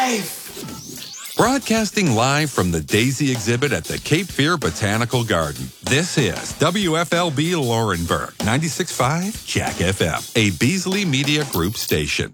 life. Broadcasting live from the Daisy exhibit at the Cape Fear Botanical Garden. This is WFLB Laurinburg, 96.5 Jack FM, a Beasley Media Group station.